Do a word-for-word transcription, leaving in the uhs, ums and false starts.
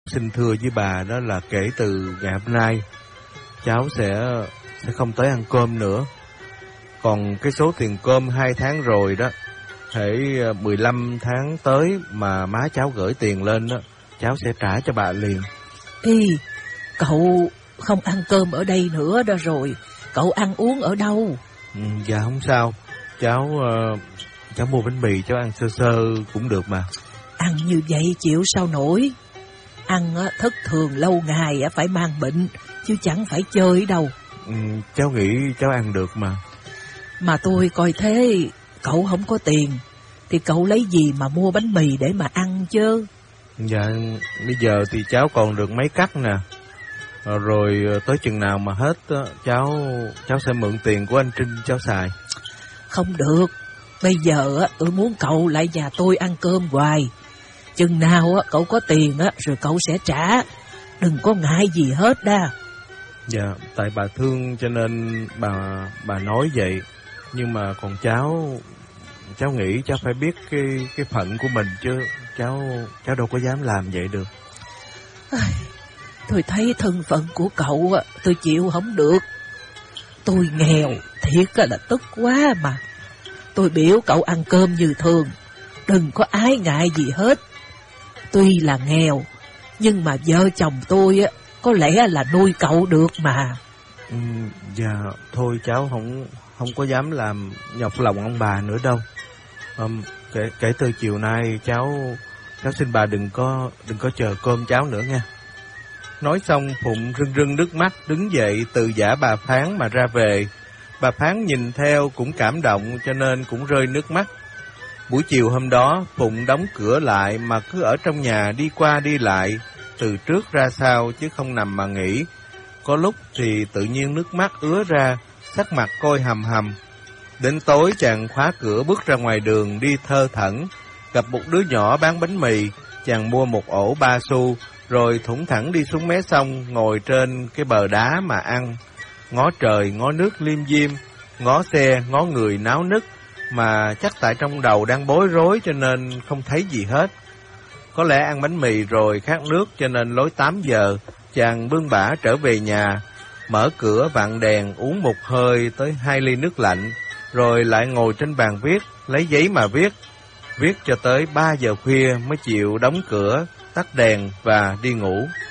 xin thưa với bà đó là kể từ ngày hôm nay cháu sẽ sẽ không tới ăn cơm nữa. Còn cái số tiền cơm hai tháng rồi đó, hễ mười lăm tháng tới mà má cháu gửi tiền lên đó, cháu sẽ trả cho bà liền. Ê, cậu không ăn cơm ở đây nữa đó rồi, cậu ăn uống ở đâu? Ừ, dạ không sao, cháu uh, cháu mua bánh mì cháu ăn sơ sơ cũng được mà. Ăn như vậy chịu sao nổi. Ăn thất thường lâu ngày phải mang bệnh, chứ chẳng phải chơi đâu. Ừ, cháu nghĩ cháu ăn được mà. Mà tôi coi thế, cậu không có tiền thì cậu lấy gì mà mua bánh mì để mà ăn chứ? Dạ, bây giờ thì cháu còn được mấy cắt nè. Rồi tới chừng nào mà hết, cháu cháu sẽ mượn tiền của anh Trinh cháu xài. Không được, bây giờ tôi muốn cậu lại nhà tôi ăn cơm hoài. Chừng nào cậu có tiền rồi cậu sẽ trả, đừng có ngại gì hết đa. Dạ, tại bà thương cho nên bà bà nói vậy. Nhưng mà còn cháu, cháu nghĩ cháu phải biết cái cái phận của mình chứ. Cháu cháu đâu có dám làm vậy được. Tôi thấy thân phận của cậu tôi chịu không được. Tôi nghèo thiệt là tức quá mà. Tôi biểu cậu ăn cơm như thường, đừng có ái ngại gì hết. Tuy là nghèo, nhưng mà vợ chồng tôi có lẽ là nuôi cậu được mà. Ừ, dạ, thôi cháu không không có dám làm nhọc lòng ông bà nữa đâu. Um, kể, kể từ chiều nay cháu cháu xin bà đừng có đừng có chờ cơm cháu nữa nha. Nói xong Phụng rưng rưng nước mắt đứng dậy từ giả bà Phán mà ra về. Bà Phán nhìn theo cũng cảm động cho nên cũng rơi nước mắt. Buổi chiều hôm đó Phụng đóng cửa lại mà cứ ở trong nhà đi qua đi lại, từ trước ra sau chứ không nằm mà nghỉ. Có lúc thì tự nhiên nước mắt ứa ra, sắc mặt coi hầm hầm. Đến tối chàng khóa cửa bước ra ngoài đường đi thơ thẩn, gặp một đứa nhỏ bán bánh mì, chàng mua một ổ ba xu, rồi thủng thẳng đi xuống mé sông, ngồi trên cái bờ đá mà ăn. Ngó trời, ngó nước liêm diêm, ngó xe, ngó người náo nức, mà chắc tại trong đầu đang bối rối cho nên không thấy gì hết. Có lẽ ăn bánh mì rồi khát nước cho nên lối tám giờ, chàng bươn bả trở về nhà, mở cửa vặn đèn uống một hơi tới hai ly nước lạnh, rồi lại ngồi trên bàn viết, lấy giấy mà viết. Viết cho tới ba giờ khuya mới chịu đóng cửa, tắt đèn và đi ngủ.